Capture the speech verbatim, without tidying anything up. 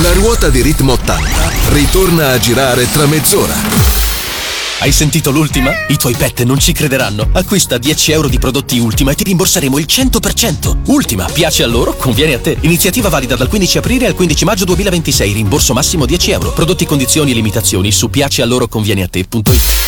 La ruota di Ritmo ottanta ritorna a girare tra mezz'ora. Hai sentito l'Ultima? I tuoi pet non ci crederanno. Acquista dieci euro di prodotti Ultima e ti rimborseremo il cento per cento. Ultima, piace a loro, conviene a te. Iniziativa valida dal quindici aprile al quindici maggio duemilaventisei. Rimborso massimo dieci euro. Prodotti, condizioni e limitazioni su piacealoroconvieneate punto it.